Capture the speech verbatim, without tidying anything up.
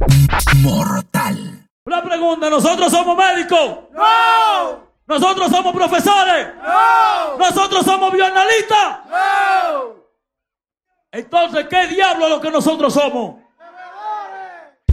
Mortal. Una pregunta, ¿nosotros somos médicos? ¡No! ¿Nosotros somos profesores? ¡No! ¿Nosotros somos bioanalistas? ¡No! Entonces, ¿qué diablo es lo que nosotros somos?